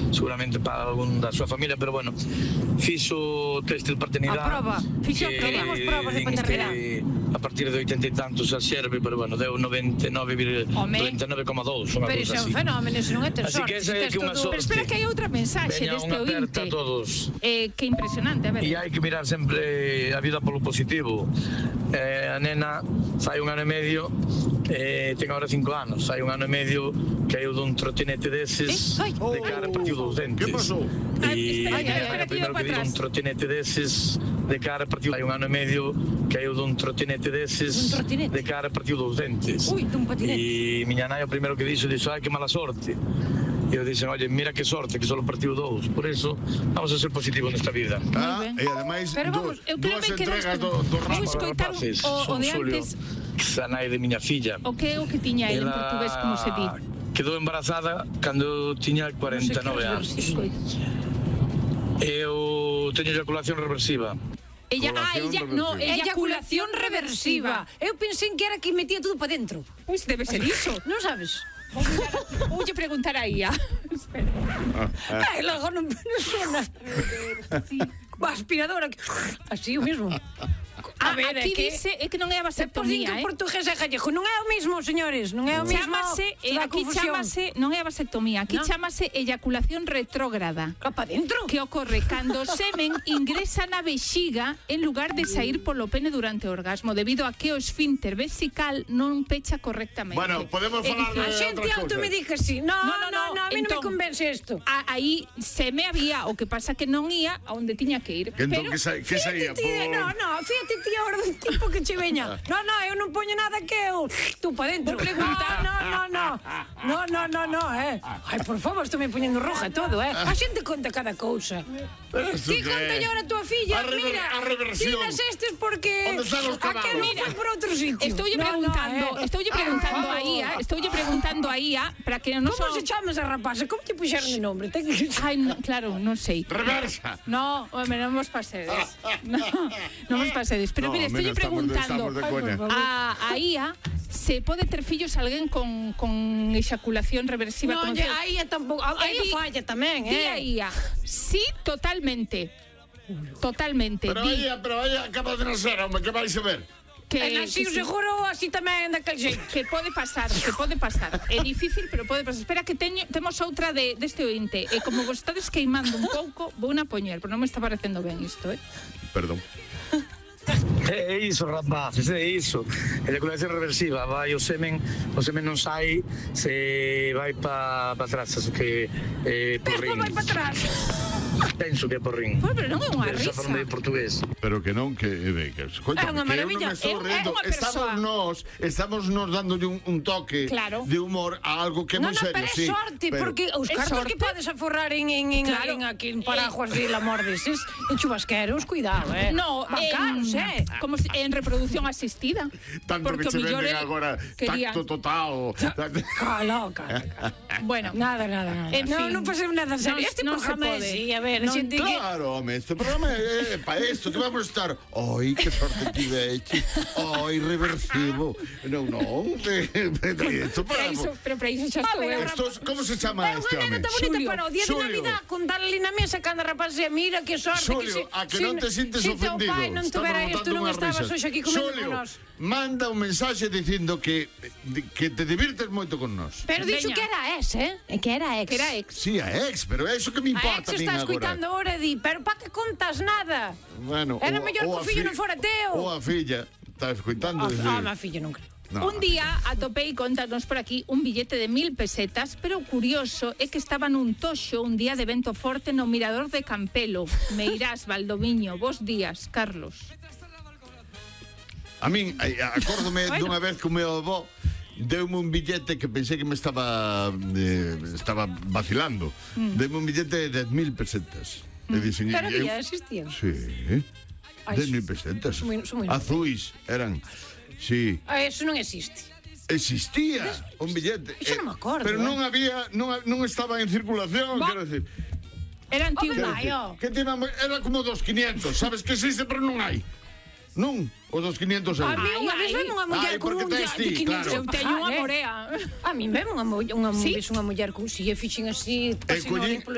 seguramente para algún da súa familia, pero bueno, fixo test de paternidade. A prova, pedimos probas de paternidade. A partir de 80 e tantos a xerve, pero bueno, deu 99,2, unha Pero cousa iso é un así. fenómeno, iso non é ter Así sorte. que esa é que unha sorte. Pero espera que hai outra mensaxe Veña, deste unha aperta ointe. a todos. Que impresionante, a ver. E hai que mirar sempre a vida polo positivo. A nena fai un ano e medio, ten agora 5 anos, fai un ano e medio que eu dun trotinete deses de cara partiu dos dentes. Que pasou? Espera, que iba primeiro para que di atrás. un trotinete deses de cara partiu hai un ano e medio que eu dun trotinete deses de cara partiu dos dentes. Ui, dun patinete. E miña nai o primeiro que dixo, ai que mala sorte. E eu dixen, oye, mira que sorte, que só partiu 2. Por eso, vamos a ser positivos nesta vida. ben. E ademais, Pero vamos, eu creo dúas que entregas quedaste- do Vou ramo. escoitar Rapaces, o son de Xulio, antes. a nai de miña filla. O que tiña ele en portugués, como se di? Quedou embarazada cando tiña 49 anos. Eu teño eyaculación reversiva. Eyaculación reversiva. Eu pensei que era que metía tudo para dentro. Pois debe ser iso. Non sabes? Voulle preguntar a Ia. Espera. Ai, logo non sona. Coa aspiradora. Así o mesmo. A ver, aquí é que... dice é que non é a Pois din vasectomía, que portugués é gallego. Non é o mesmo, señores. Non é o mesmo. Aquí chamase, non é a vasectomía, aquí No. chamase eyaculación retrógrada. Capa dentro. Que ocorre cando o semen ingresa na vexiga en lugar de sair polo pene durante o orgasmo, debido a que o esfínter vesical non pecha correctamente. Bueno, podemos É falar dicir, A xente alto me di que sí. No, a mí non me entón, convence isto. Aí se me había, o que pasa que non ía a onde tiña que ir. Que entón Pero que saía Fíjate, tía, fíjate, tía, ahora do tipo que che veña. No, eu non poño nada que eu. Tú pa dentro. No. Ai, por favor, estou me poñendo roja todo, A xente conta cada cousa. Ti conta ahora a tua filla, mira. A reversión. Ti nasestes porque Onde están os cabalos? aquel non foi por outro sitio. Estoulle preguntando a Ia para que non Como se chama esa rapaza? Como te puxeron de nome? Ai, claro, non sei. Reversa. No, home, non vos pasedes. Non vos pasedes. Pero No, mire, estou estamos preguntando de coña. a Ia se pode ter fillos alguén con eyaculación reversiva. Non, como se- aí tampouco. Aí falla tamén, Di a Ia, sí, totalmente. Totalmente. Pero aí acaba de nacer, home, que vais a ver? Así o sí. seguro, así tamén daquel xeito. Que pode pasar. É difícil, pero pode pasar. Espera que temos outra deste ointe. E como vos estades queimando un pouco, vou na poñer, pero non me está parecendo ben isto, Perdón. É iso, rapaces, é iso. Eyaculación reversiva, vai o semen non sai, se vai pa atrás, aso que Pero vai para atrás. penso que é porrín. Pois, pero non é unha Pero xa risa. falando de portugués. Pero que non, escoita, É unha maravilla. que eu non me estou É rindo. unha persoa. Estamos nos dándolle un toque Claro. de humor a algo que é moi serio, pero é sí. sorte, Pero- porque os É cartos sorte. que podes aforrar en aquí en paraguas de la mordeses, en chubasqueros, cuidado, No, Van caros, como en reproducción asistida. Tanto Porque que se o mellor venden el agora querían- tacto total. Cala. Bueno, Nada. En fin. Non pasemos nada serio. Este Non se programa é pode. así, a ver, Non, xente que... Claro, home, este programa é para isto, que vamos a estar. Ai, que sorte tiveche. Ai, reversivo. Non, para iso, pero para iso xa estou eu. Como se chama É este unha home? neta bonita Xulio. para o día de Xulio. Navidad, contar ali na mesa cando a rapaz se mira que sorte Xulio, a que non te sintes ofendido. Se teu pai non tuvera Estamos isto, non botando estabas unhas risas. hoxe aquí comendo Xulio, con nós. manda un mensaxe dicindo que te divirtes moito con nós. Pero dixo Veña. que era ex, Que era ex. Que era ex. Sí, a ex, pero é iso que me A importa ex a min está agora. escuitando ahora e di, pero pa que contas nada? Bueno, Era mellor que o fillo non fora teu. Ou a filla, está escuitando. A fillo non creo. No. Un día atopei, contanos por aquí, un billete de 1000 pesetas, pero o curioso é que estaba nun toxo un día de vento forte no mirador de Campelo. Meirás, Valdoviño, bos días, Carlos. A min, acórdome dunha vez que o meu avó deu-me un billete que pensei que me estaba vacilando. Deu-me un billete de 10.000 pesetas. E dixen, Pero ya existían. Sí, Ai, 10.000 pesetas. son moi Azuis eran. Sí. Eso non existe. Existía un billete. Iso non me acordo, Pero non había, non estaba en circulación, quero decir. Era antigo. Home, Quero decir, Maio. que era como dos 500, sabes que existe, pero non hai. Non, os dos 500 A euros. mí unha vez veme unha muller Ai, con porque un tes de ti, 500 claro. Eu teño unha morea. A mí veme unha Sí? vez unha muller con si e fixen así, E así no collín- polo